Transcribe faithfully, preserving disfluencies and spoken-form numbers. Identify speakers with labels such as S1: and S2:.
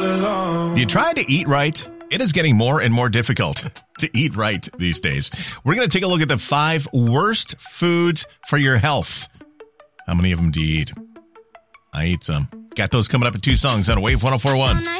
S1: You try to eat right? It is getting more and more difficult to eat right these days. We're going to take a look at the five worst foods for your health. How many of them do you eat? I eat some. Got those coming up in two songs on Wave one oh four one.